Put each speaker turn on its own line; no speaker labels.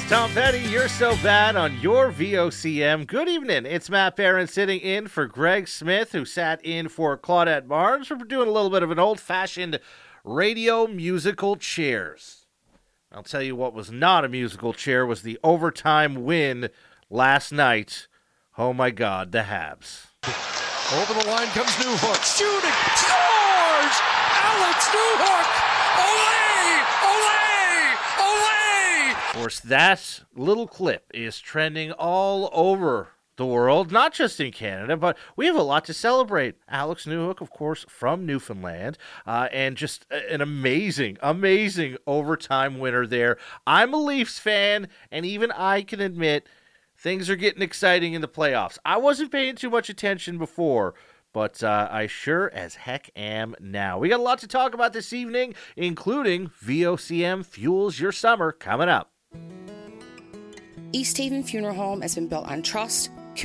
Tom Petty, You're So Bad on your VOCM. Good evening. It's Matt Barron sitting in for Greg Smith, who sat in for Claudette Barnes. We're doing a little bit of an old-fashioned radio musical chairs. I'll tell you what was not a musical chair was the overtime win last night. Oh, my God, the Habs.
Over the line comes Newhook. Shooting. Scores! Alex Newhook! Ole! Ole! Ole!
Of course, that little clip is trending all over the world, not just in Canada, but we have a lot to celebrate. Alex Newhook, of course, from Newfoundland, and just an amazing, amazing overtime winner there. I'm a Leafs fan, and even I can admit things are getting exciting in the playoffs. I wasn't paying too much attention before, but I sure as heck am now. We got a lot to talk about this evening, including VOCM Fuels Your Summer coming up.
East Haven Funeral Home has been built on trust,